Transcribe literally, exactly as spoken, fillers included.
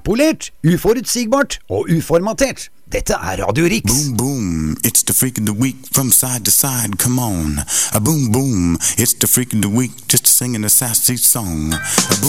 upolert, uforutsigbart og uformatert. Dette er Radio Riks. Boom, boom, it's the freak of the week from side to side, come on. A boom, boom, it's the freak of the week just singing a sassy song. A boom